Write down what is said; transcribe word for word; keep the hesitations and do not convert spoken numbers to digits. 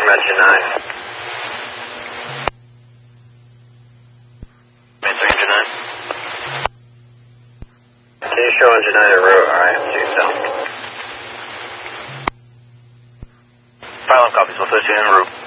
Engine nine. Mason Engine nine. Can you show Engine nine a route? I am two south. Pylon copies, we'll put you en route.